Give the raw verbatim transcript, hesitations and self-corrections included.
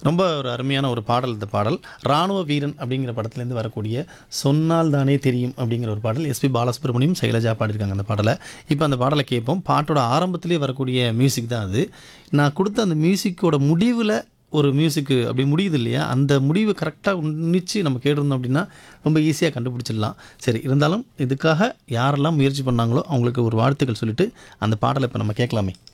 ரொம்ப ஒரு அருமையான ஒரு பாடல் இந்த பாடல். ராணுவ வீரன் அப்படிங்கிற படத்துலேருந்து வரக்கூடிய சொன்னால் தானே தெரியும் அப்படிங்கிற ஒரு பாடல். எஸ்பி பாலசுப்ரமணியம், சைலஜா பாடியிருக்காங்க அந்த பாடலை. இப்போ அந்த பாடலை கேட்போம். பாட்டோட ஆரம்பத்திலே வரக்கூடிய மியூசிக் தான் அது. நான் கொடுத்த அந்த மியூசிக்கோட முடிவில் ஒரு மியூசிக்கு அப்படி முடியுது இல்லையா, அந்த முடிவு கரெக்டாக உன்னிச்சு நம்ம கேட்டிருந்தோம் அப்படின்னா ரொம்ப ஈஸியாக கண்டுபிடிச்சிடலாம். சரி, இருந்தாலும் இதுக்காக யாரெல்லாம் முயற்சி பண்ணாங்களோ அவங்களுக்கு ஒரு வாழ்த்துக்கள் சொல்லிட்டு அந்த பாடலை இப்போ நம்ம கேட்கலாமே.